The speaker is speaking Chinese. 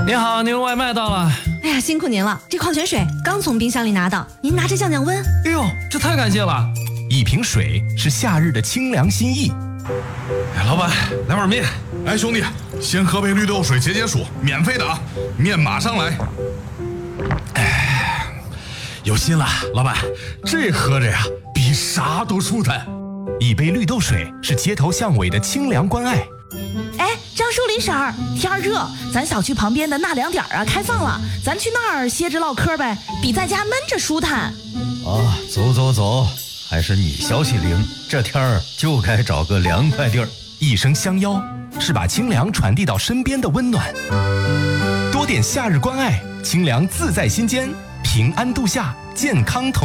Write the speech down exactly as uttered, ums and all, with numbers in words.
您好，您外卖到了。 哎呀，辛苦您了，这矿泉水刚从冰箱里拿到，您拿着降降温。 哎呦，这太感谢了！ 一瓶水是夏日的清凉心意。 哎，老板，来碗面。 哎，兄弟，先喝杯绿豆水解解暑，免费的啊，面马上来。 哎，有心了，老板，这喝着呀，比啥都舒坦。 一杯绿豆水是街头巷尾的清凉关爱。 哎，张树林婶儿，天儿热，咱小区旁边的纳凉点啊开放了，咱去那儿歇着唠嗑呗，比在家闷着舒坦。 啊，走走走，还是你消息灵，这天儿就该找个凉快地儿。 一声相邀，是把清凉传递到身边的温暖。多点夏日关爱，清凉自在心间，平安度夏，健康同